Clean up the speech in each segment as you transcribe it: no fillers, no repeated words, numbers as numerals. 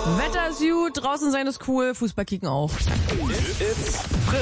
Wetter ist gut, draußen sein ist cool, Fußball kicken auch. It's Fritz.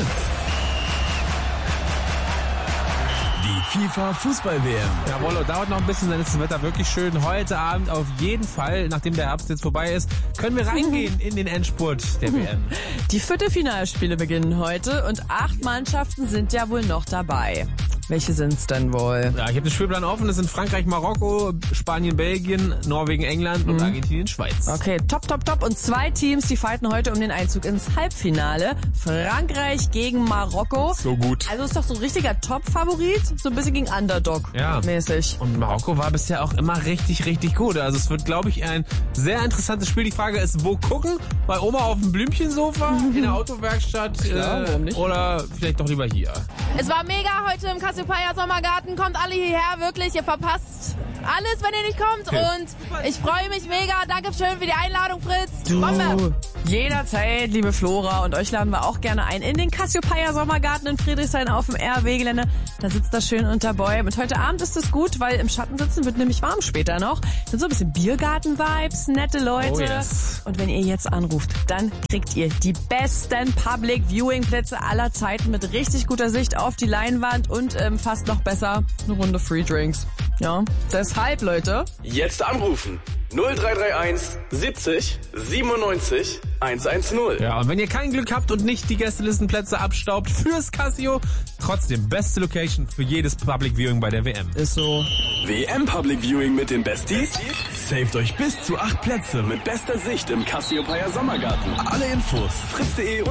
Die FIFA Fußball-WM. Jawohl, und dauert noch ein bisschen, dann ist das Wetter wirklich schön. Heute Abend auf jeden Fall, nachdem der Herbst jetzt vorbei ist, können wir reingehen in den Endspurt der WM. Die Viertelfinalspiele beginnen heute und 8 Mannschaften sind ja wohl noch dabei. Welche sind's denn wohl? Ja, ich habe den Spielplan offen. Das sind Frankreich, Marokko, Spanien, Belgien, Norwegen, England und Argentinien, Schweiz. Okay, top. Und 2 Teams, die fighten heute um den Einzug ins Halbfinale. Frankreich gegen Marokko. So gut. Also ist doch so ein richtiger Top-Favorit, so ein bisschen gegen Underdog-mäßig. Und Marokko war bisher auch immer richtig, richtig gut. Also es wird, glaube ich, ein sehr interessantes Spiel. Die Frage ist, wo gucken? Bei Oma auf dem Blümchensofa, in der Autowerkstatt warum nicht? Oder vielleicht doch lieber hier? Es war mega heute im Cassiopeia Sommergarten. Kommt alle hierher, wirklich. Ihr verpasst alles, wenn ihr nicht kommt. Okay. Und ich freue mich mega. Dankeschön für die Einladung, Fritz. Bombe. Jederzeit, liebe Flora, und euch laden wir auch gerne ein in den Cassiopeia Sommergarten in Friedrichshain auf dem RW-Gelände. Da sitzt das schön unter Bäumen. Und heute Abend ist es gut, weil im Schatten sitzen wird nämlich warm später noch. Sind so ein bisschen Biergarten-Vibes, nette Leute. Oh yes. Und wenn ihr jetzt anruft, dann kriegt ihr die besten Public-Viewing-Plätze aller Zeiten mit richtig guter Sicht auf die Leinwand und fast noch besser eine Runde Free Drinks. Ja, deshalb, Leute. Jetzt anrufen. 0331 70 97 110. Ja, und wenn ihr kein Glück habt und nicht die Gästelistenplätze abstaubt fürs Casio, trotzdem beste Location für jedes Public Viewing bei der WM. Ist so. WM Public Viewing mit den Besties? Saved euch bis zu 8 Plätze mit bester Sicht im Cassiopeia Sommergarten. Alle Infos fritz.de